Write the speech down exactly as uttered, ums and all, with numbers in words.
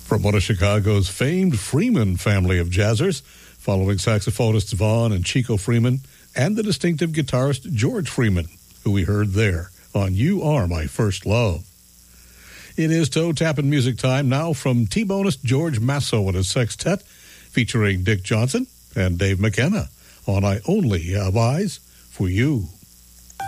From one of Chicago's famed Freeman family of jazzers, following saxophonists Vaughn and Chico Freeman, and the distinctive guitarist George Freeman, who we heard there on You Are My First Love. It is toe-tapping music time now from T-Bonist George Masso and his sextet, featuring Dick Johnson and Dave McKenna on I Only Have Eyes for You.